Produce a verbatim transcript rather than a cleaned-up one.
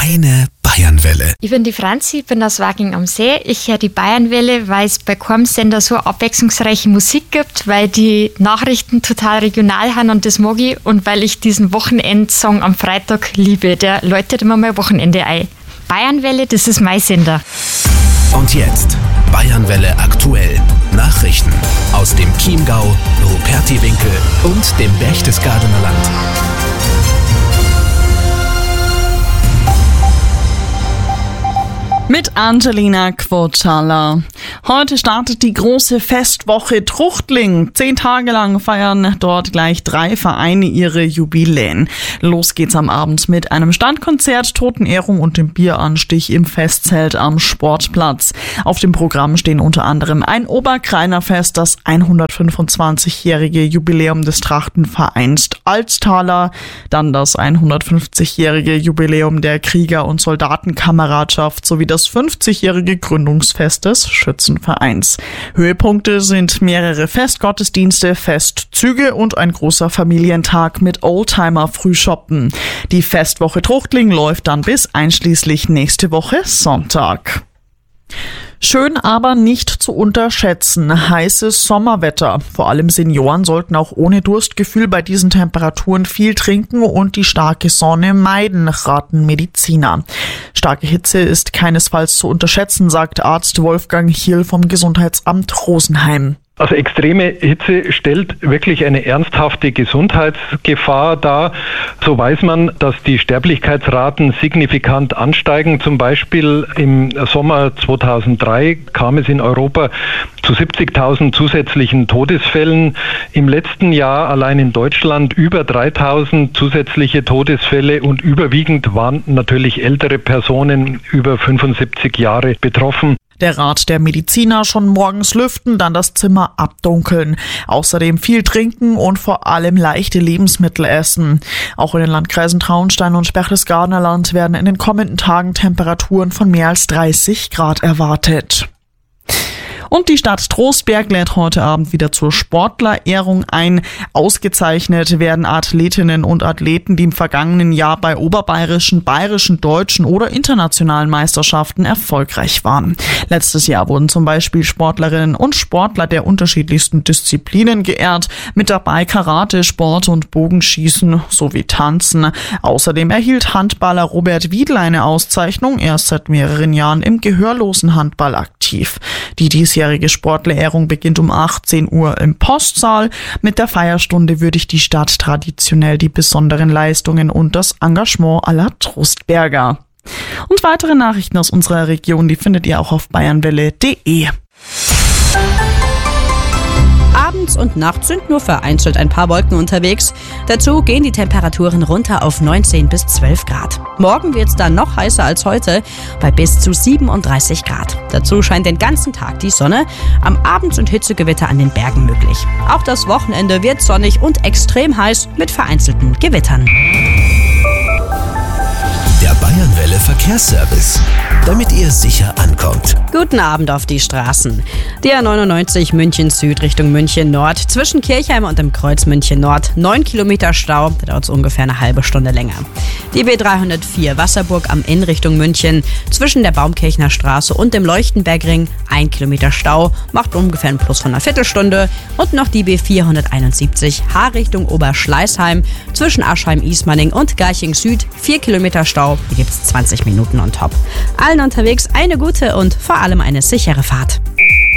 Deine Bayernwelle. Ich bin die Franzi, bin aus Waging am See. Ich höre die Bayernwelle, weil es bei keinem Sender so abwechslungsreiche Musik gibt, weil die Nachrichten total regional sind und das mag ich und weil ich diesen Wochenendsong am Freitag liebe. Der läutet immer mal Wochenende ein. Bayernwelle, das ist mein Sender. Und jetzt Bayernwelle aktuell. Nachrichten aus dem Chiemgau, Rupertiwinkel und dem Berchtesgadener Land. Mit Angelina Quotala. Heute startet die große Festwoche Truchtling. Zehn Tage lang feiern dort gleich drei Vereine ihre Jubiläen. Los geht's am Abend mit einem Standkonzert, Totenehrung und dem Bieranstich im Festzelt am Sportplatz. Auf dem Programm stehen unter anderem ein Oberkreinerfest, das hundertfünfundzwanzigjährige Jubiläum des Trachtenvereins Alztaler, dann das hundertfünfzigjährige Jubiläum der Krieger- und Soldatenkameradschaft sowie das fünfzigjährige Gründungsfest des Schützenvereins. Höhepunkte sind mehrere Festgottesdienste, Festzüge und ein großer Familientag mit Oldtimer-Frühschoppen. Die Festwoche Truchtling läuft dann bis einschließlich nächste Woche Sonntag. Schön, aber nicht zu unterschätzen. Heißes Sommerwetter. Vor allem Senioren sollten auch ohne Durstgefühl bei diesen Temperaturen viel trinken und die starke Sonne meiden, raten Mediziner. Starke Hitze ist keinesfalls zu unterschätzen, sagt Arzt Wolfgang Hiel vom Gesundheitsamt Rosenheim. Also extreme Hitze stellt wirklich eine ernsthafte Gesundheitsgefahr dar. So weiß man, dass die Sterblichkeitsraten signifikant ansteigen. Zum Beispiel im Sommer zweitausenddrei kam es in Europa zu siebzigtausend zusätzlichen Todesfällen. Im letzten Jahr allein in Deutschland über dreitausend zusätzliche Todesfälle und überwiegend waren natürlich ältere Personen über fünfundsiebzig Jahre betroffen. Der Rat der Mediziner: schon morgens lüften, dann das Zimmer abdunkeln. Außerdem viel trinken und vor allem leichte Lebensmittel essen. Auch in den Landkreisen Traunstein und Berchtesgadener Land werden in den kommenden Tagen Temperaturen von mehr als dreißig Grad erwartet. Und die Stadt Trostberg lädt heute Abend wieder zur Sportlerehrung ein. Ausgezeichnet werden Athletinnen und Athleten, die im vergangenen Jahr bei oberbayerischen, bayerischen, deutschen oder internationalen Meisterschaften erfolgreich waren. Letztes Jahr wurden zum Beispiel Sportlerinnen und Sportler der unterschiedlichsten Disziplinen geehrt. Mit dabei Karate, Sport und Bogenschießen sowie Tanzen. Außerdem erhielt Handballer Robert Wiedl eine Auszeichnung. Er ist seit mehreren Jahren im gehörlosen Handball aktiv. Die diesjährige Die Sportlerehrung beginnt um achtzehn Uhr im Postsaal. Mit der Feierstunde würdigt die Stadt traditionell die besonderen Leistungen und das Engagement aller Trostberger. Und weitere Nachrichten aus unserer Region, die findet ihr auch auf bayernwelle punkt de. Abends und nachts sind nur vereinzelt ein paar Wolken unterwegs. Dazu gehen die Temperaturen runter auf neunzehn bis zwölf Grad. Morgen wird es dann noch heißer als heute, bei bis zu siebenunddreißig Grad. Dazu scheint den ganzen Tag die Sonne. Am Abend sind Hitzegewitter an den Bergen möglich. Auch das Wochenende wird sonnig und extrem heiß mit vereinzelten Gewittern. Der Bayernwelle Verkehrsservice, damit ihr sicher ankommt. Guten Abend auf die Straßen. Die A neunundneunzig München Süd Richtung München Nord, zwischen Kirchheim und dem Kreuz München Nord, neun Kilometer Stau, da dauert es ungefähr eine halbe Stunde länger. Die B dreihundertvier Wasserburg am Inn Richtung München, zwischen der Baumkirchner Straße und dem Leuchtenbergring, ein Kilometer Stau, macht ungefähr einen Plus von einer Viertelstunde. Und noch die B vierhunderteinundsiebzig H Richtung Oberschleißheim, zwischen Aschheim-Ismaning und Garching Süd, vier Kilometer Stau, hier gibt es zwanzig Minuten on top. Allen unterwegs eine gute und vor allem eine sichere Fahrt.